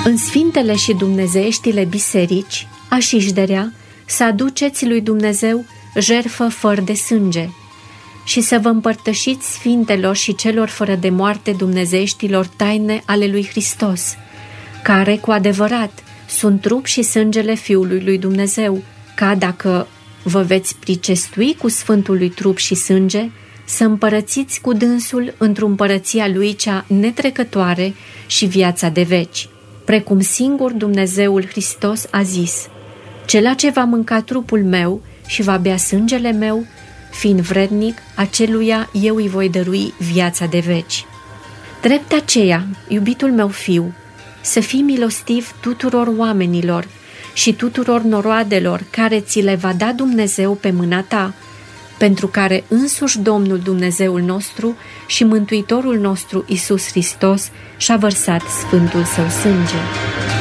În sfintele și dumnezeieștile biserici, așișderea, să aduceți lui Dumnezeu jertfă fără de sânge și să vă împărtășiți sfintelor și celor fără de moarte dumnezeieștilor taine ale lui Hristos, care, cu adevărat, sunt trup și sângele Fiului lui Dumnezeu, ca dacă vă veți pricestui cu Sfântul lui trup și sânge, să împărățiți cu dânsul într-o împărăția lui cea netrecătoare și viața de veci, precum singur Dumnezeul Hristos a zis: Cela ce va mânca trupul meu și va bea sângele meu, fiind vrednic, aceluia eu îi voi dărui viața de veci. Drept aceea, iubitul meu fiu, să fii milostiv tuturor oamenilor și tuturor noroadelor care ți le va da Dumnezeu pe mâna ta, pentru care însuși Domnul Dumnezeul nostru și Mântuitorul nostru Iisus Hristos și-a vărsat sfântul său sânge.